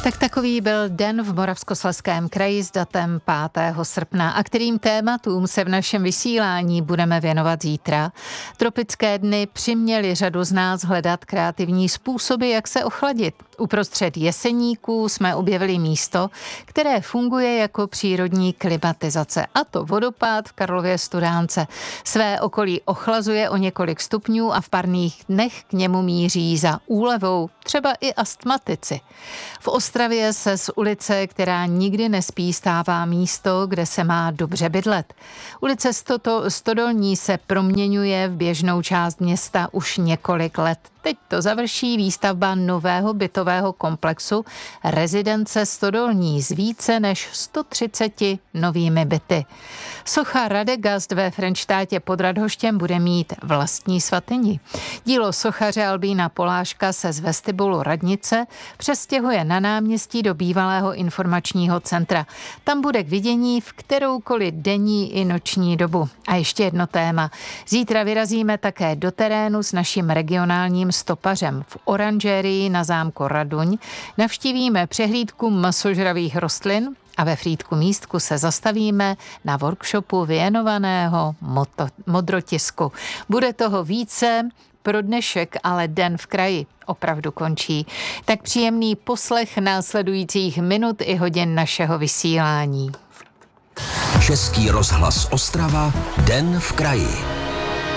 Tak takový byl den v Moravskoslezském kraji s datem 5. srpna. A kterým tématům se v našem vysílání budeme věnovat zítra? Tropické dny přiměly řadu z nás hledat kreativní způsoby, jak se ochladit. Uprostřed Jeseníků jsme objevili místo, které funguje jako přírodní klimatizace, a to vodopád v Karlově Studánce. Své okolí ochlazuje o několik stupňů a v parných dnech k němu míří za úlevou třeba i astmatici. V Ostravě se z ulice, která nikdy nespí, stává místo, kde se má dobře bydlet. Ulice Stodolní se proměňuje v běžnou část města už několik let. Teď to završí výstavba nového bytového komplexu Rezidence Stodolní s více než 130 novými byty. Socha Radegast ve Frenštátě pod Radhoštěm bude mít vlastní svatyni. Dílo sochaře Albína Poláška se z vestibulu radnice přestěhuje na náměstí do bývalého informačního centra. Tam bude k vidění v kteroukoliv denní i noční dobu. A ještě jedno téma. Zítra vyrazíme také do terénu s naším regionálním stopařem. V oranžérii na zámku Raduň navštívíme přehlídku masožravých rostlin a ve Frýdku Místku se zastavíme na workshopu věnovaného modrotisku. Bude toho více. Pro dnešek ale Den v kraji opravdu končí. Tak příjemný poslech následujících minut i hodin našeho vysílání. Český rozhlas Ostrava, Den v kraji.